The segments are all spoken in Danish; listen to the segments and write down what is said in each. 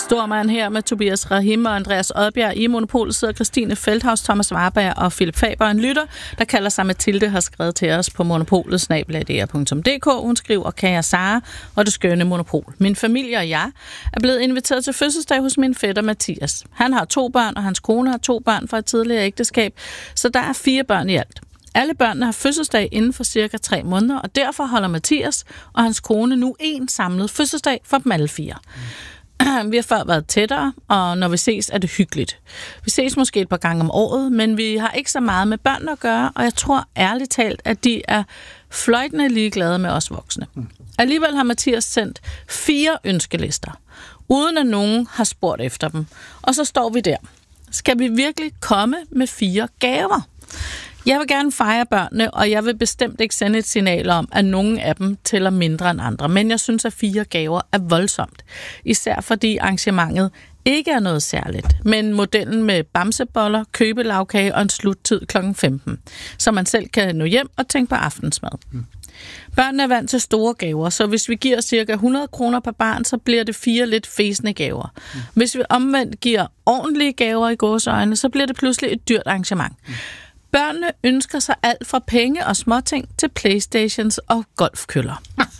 Stormand her med Tobias Rahim og Andreas Odbjerg. I Monopolet sidder Christine Feldhaus, Thomas Warberg og Philip Faber. En lytter, der kalder sig Mathilde, har skrevet til os på monopolet@dr.dk. Hun skriver, kære Sara og det skønne Monopol. Min familie og jeg er blevet inviteret til fødselsdag hos min fætter Mathias. Han har 2 børn, og hans kone har 2 børn fra et tidligere ægteskab, så der er 4 børn i alt. Alle børnene har fødselsdag inden for cirka 3 måneder, og derfor holder Mathias og hans kone nu en samlet fødselsdag for dem alle 4. Vi har før været tættere, og når vi ses, er det hyggeligt. Vi ses måske et par gange om året, men vi har ikke så meget med børn at gøre, og jeg tror ærligt talt, at de er fløjtende ligeglade med os voksne. Alligevel har Mathias sendt 4 ønskelister, uden at nogen har spurgt efter dem. Og så står vi der. Skal vi virkelig komme med 4 gaver? Jeg vil gerne fejre børnene, og jeg vil bestemt ikke sende et signal om, at nogen af dem tæller mindre end andre. Men jeg synes, at 4 gaver er voldsomt. Især fordi arrangementet ikke er noget særligt, men modellen med bamseboller, købelagkage og en sluttid kl. 15, så man selv kan nå hjem og tænke på aftensmad. Børnene er vant til store gaver, så hvis vi giver ca. 100 kroner per barn, så bliver det 4 lidt fæsende gaver. Hvis vi omvendt giver ordentlige gaver i gåseøjne, så bliver det pludselig et dyrt arrangement. Børnene ønsker sig alt fra penge og småting til Playstations og golfkøller.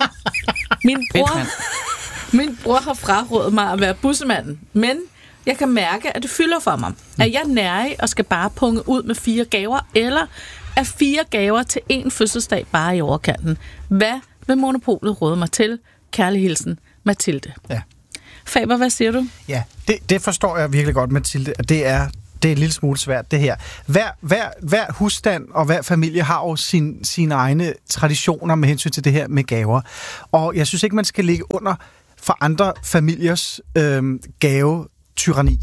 Min bror har frarådet mig at være bussemanden, men jeg kan mærke, at det fylder for mig. Er jeg nærig og skal bare punge ud med 4 gaver, eller er 4 gaver til 1 fødselsdag bare i overkanten? Hvad vil Monopolet råde mig til? Kærlig hilsen, Mathilde. Ja. Faber, hvad siger du? Ja, det forstår jeg virkelig godt, Mathilde. Det er en lille smule svært, det her. Hver husstand og hver familie har jo sine egne traditioner med hensyn til det her med gaver. Og jeg synes ikke, man skal ligge under for andre familiers gavetyranni.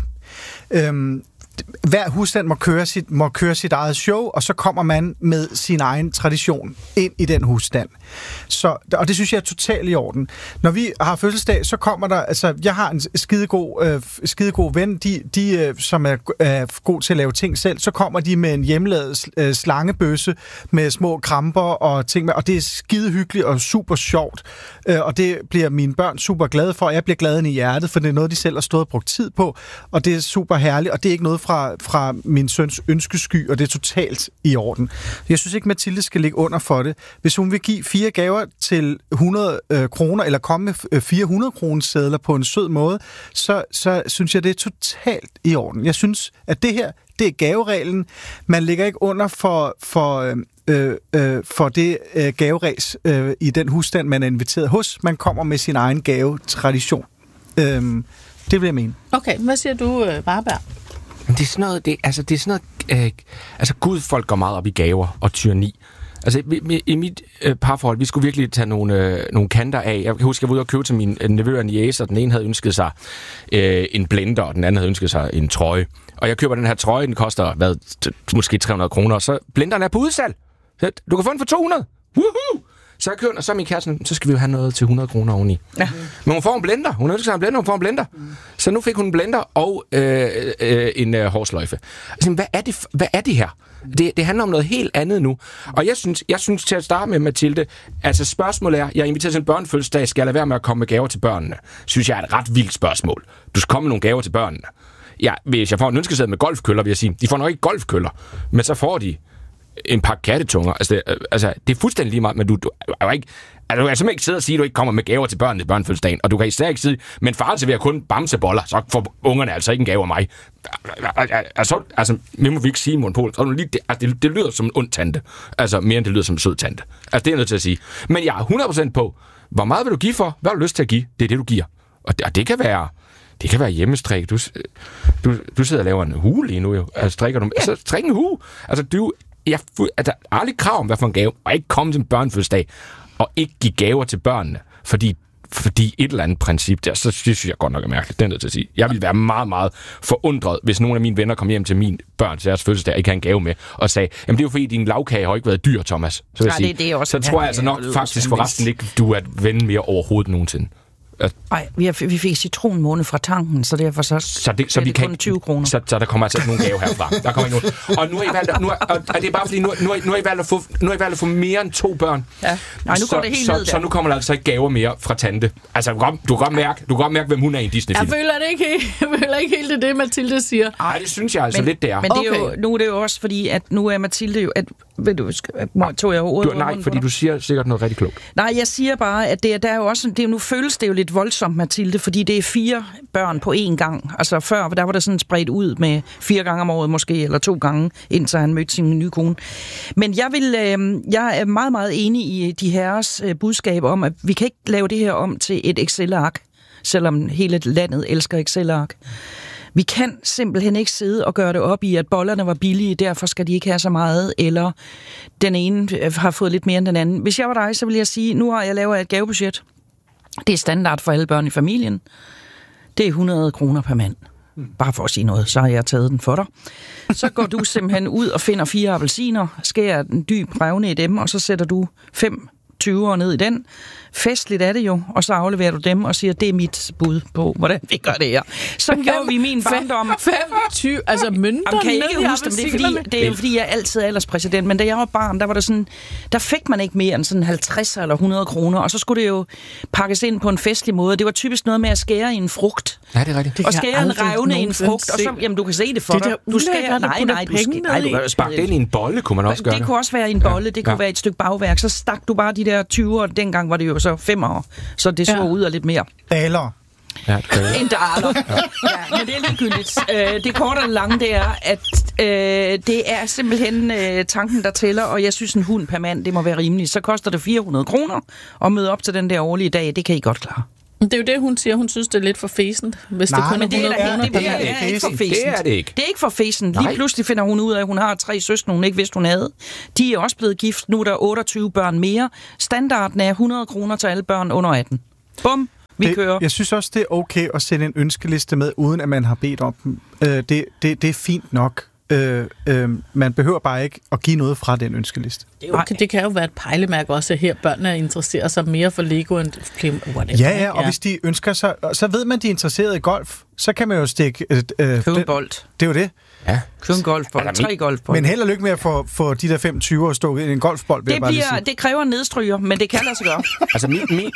Hver husstand må køre sit eget show, og så kommer man med sin egen tradition ind i den husstand. Og det synes jeg er totalt i orden. Når vi har fødselsdag, så kommer der, altså jeg har en skidegod ven, de som er god til at lave ting selv, så kommer de med en hjemmelavet slangebøsse med små kramper og ting med, og det er skide hyggeligt og super sjovt, og det bliver mine børn super glade for, og jeg bliver glad ind i hjertet, for det er noget, de selv har stået og brugt tid på, og det er super herligt, og det er ikke noget fra min søns ønskesky, og det er totalt i orden. Jeg synes ikke, Mathilde skal ligge under for det. Hvis hun vil give 4 gaver til 100 kroner, eller komme med 400 kroners sedler på en sød måde, så synes jeg, det er totalt i orden. Jeg synes, at det her, det er gavereglen. Man ligger ikke under for det gaveræs i den husstand, man er inviteret hos. Man kommer med sin egen gavetradition. Det vil jeg mene. Okay, hvad siger du, Warberg? Det er sådan noget, Gud, folk går meget op i gaver og tyranni. Altså, i mit parforhold, vi skulle virkelig tage nogle kanter af. Jeg kan huske, jeg var ude og købe til min nevø og niece, og den ene havde ønsket sig en blender, og den anden havde ønsket sig en trøje. Og jeg køber den her trøje, den koster, måske 300 kroner, og så blenderen er på udsalg. Du kan få den for 200. Woohoo! Så jeg køber, og så er min kæreste, så skal vi jo have noget til 100 kroner oveni. Ja. Men hun får en blender. Hun ønsker sig en blender, hun får en blender. Så nu fik hun en blender og en hårsløjfe. Altså, hvad er det her? Det handler om noget helt andet nu. Og jeg synes til at starte med, Mathilde, altså spørgsmålet er, jeg inviterer til en børnefødselsdag, skal jeg lade være med at komme med gaver til børnene? Synes jeg er et ret vildt spørgsmål. Du skal komme med nogle gaver til børnene. Ja, hvis jeg får en ønskeseddel med golfkøller, vil jeg sige, de får nok ikke golfkøller, men så får de en pakke kattetunger. Altså, det er fuldstændig lige meget, men du er jo ikke... Altså, du kan simpelthen ikke sidde og sige, at du ikke kommer med gaver til børnene i børnefødselsdagen, og du kan især ikke sige, men far serverer kun bamseboller, så får ungerne altså ikke en gave af mig. Altså, må vi ikke sige Monopol. Det lyder som en ond tante. Altså, mere end det lyder som en sød tante. Altså, det er jeg nødt til at sige. Men jeg er 100% på, hvor meget vil du give for? Hvad har du lyst til at give? Det er det, du giver. Og det kan være hjemmestrik. Du sidder og laver en hue lige nu, jo. Altså, strikker du... Altså, strik en hue. Altså, jeg er aldrig krav om, hvad for en gave, og ikke komme til en børnefødselsdag, og ikke give gaver til børnene, fordi et eller andet princip der, så synes jeg godt nok er mærkeligt, det er nødt til at sige. Jeg ville være meget, meget forundret, hvis nogle af mine venner kom hjem til min børn til deres fødselsdag og ikke havde en gave med, og sagde, jamen det er jo fordi, din lavkage har ikke været dyr, Thomas. Så, så tror jeg altså nok faktisk forresten ikke, du er et ven mere overhovedet nogensinde. Nej, vi fik citronmåne fra tanken, så derfor så vi kan kun 20 kroner. Så der kommer altså ikke nogen gave herfra. Der kommer ikke nogen. Og nu har I valgt, og det er bare fordi, nu har I valgt at få mere end 2 børn. Ja. Nej, nu går det helt ned. Så nu kommer der altså ikke gaver mere fra tante. Altså, du kan godt mærke, hvem hun er i en Disney-film. Jeg føler ikke helt det, Mathilde siger. Nej, det synes jeg altså lidt, det er. Men det er jo, nu er det jo også fordi, at nu er Mathilde jo... tog jeg ordet nej, fordi du siger sikkert noget rigtig klogt. Nej, jeg siger bare, at der er jo også... nu føles det jo lidt voldsomt, Mathilde, fordi det er 4 børn på én gang. Altså før, der var det sådan spredt ud med 4 gange om året måske, eller 2 gange, indtil han mødte sin nye kone. Men jeg er meget, meget enig i de herres budskab om, at vi kan ikke lave det her om til et Excel-ark, selvom hele landet elsker Excel-ark. Vi kan simpelthen ikke sidde og gøre det op i, at bollerne var billige, derfor skal de ikke have så meget, eller den ene har fået lidt mere end den anden. Hvis jeg var dig, så ville jeg sige, nu har jeg lavet et gavebudget. Det er standard for alle børn i familien. Det er 100 kroner per mand. Bare for at sige noget, så har jeg taget den for dig. Så går du simpelthen ud og finder 4 appelsiner, skærer en dyb revne i dem, og så sætter du 5 20'ere ned i den. Festligt er det jo, og så afleverer du dem og siger, det er mit bud på, hvordan vi gør det her. Så gjorde vi min barndom. 25, altså mønter. Kan I ikke huske dem? Det er jo fordi, jeg altid er alderspræsident, men da jeg var barn, der var det sådan, der fik man ikke mere end sådan 50 eller 100 kroner, og så skulle det jo pakkes ind på en festlig måde. Det var typisk noget med at skære i en frugt. Ja, det er rigtigt. Og skære en revne i en frugt, og så, jamen du kan se det for dig. Du skærer, nej, du kan sparke den i en bolle, kunne man også gøre. Det kunne også være i en bolle, det kunne være et stykke bagværk. Så stak du bare de der 20'ere, dengang var det jo så 5 år, så det så ud af lidt mere. Daler. Ja, en daler. Ja, men det er ligegyldigt. Det korte og lange, det er, at det er simpelthen tanken, der tæller, og jeg synes, en hund per mand, det må være rimeligt. Så koster det 400 kroner at møde op til den der årlige dag. Det kan I godt klare. Det er jo det, hun siger. Hun synes, det er lidt for fæsent, hvis det kun er 100 kroner. Det er ikke for fæsent. Det er det ikke. Det er ikke for fæsent. Lige pludselig finder hun ud af, at hun har 3 søskende, hun ikke vidste, hun havde. De er også blevet gift. Nu er der 28 børn mere. Standarden er 100 kroner til alle børn under 18. Bum. Vi kører. Jeg synes også, det er okay at sende en ønskeliste med, uden at man har bedt om dem. Det er fint nok. Man behøver bare ikke at give noget fra den ønskeliste. Det kan jo være et pejlemærke også, at her børnene interesserer sig mere for Lego end whatever. Ja, og hvis de ønsker sig, så ved man, de er interesseret i golf, så kan man jo stikke... købe en bold. Det er jo det. Ja. Købe en golfbold, 3 golfbold. Men held og lykke med at få de der 25 år stukket i en golfbold. Det kræver en nedstryger, men det kan lade sig gøre. Altså,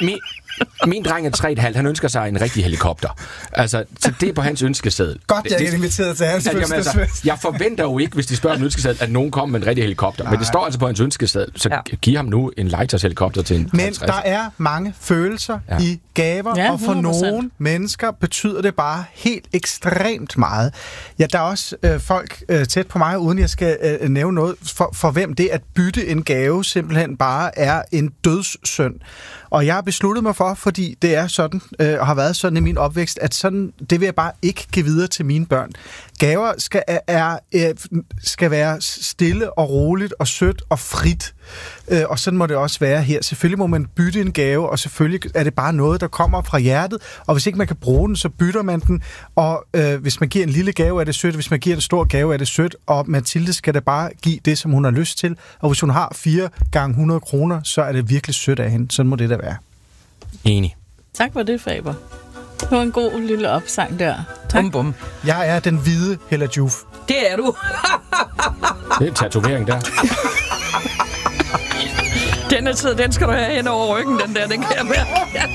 min dreng er 3,5, han ønsker sig en rigtig helikopter. Altså, så det er på hans ønskeseddel. Godt, jeg er inviteret til hans fødselsdag. Jeg forventer jo ikke, hvis de spørger om en ønskeseddel, at nogen kommer med en rigtig helikopter. Nej. Men det står altså på hans ønskeseddel, så giv ham nu en Leiters helikopter til en 50. Men der er mange følelser i gaver, og for 100%. Nogle mennesker betyder det bare helt ekstremt meget. Ja, der er også folk tæt på mig, uden jeg skal nævne noget, for hvem det at bytte en gave simpelthen bare er en dødssynd. Og jeg har besluttet mig for, fordi det er sådan, og har været sådan i min opvækst, at sådan, det vil jeg bare ikke give videre til mine børn. Gaver skal være stille og roligt og sødt og frit. Og sådan må det også være her. Selvfølgelig må man bytte en gave, og selvfølgelig er det bare noget, der kommer fra hjertet. Og hvis ikke man kan bruge den, så bytter man den. Og hvis man giver en lille gave, er det sødt. Hvis man giver en stor gave, er det sødt. Og Mathilde skal da bare give det, som hun har lyst til. Og hvis hun har 4 gange 100 kroner, så er det virkelig sødt af hende. Sådan må det da være. Enig. Tak for det, Faber. Det var en god lille opsang der. Tak. Bum, bum. Jeg er den hvide Hella Juf. Det er du. Det er en tatovering der. Den skal du have hen over ryggen, den der. Den kan jeg mærke.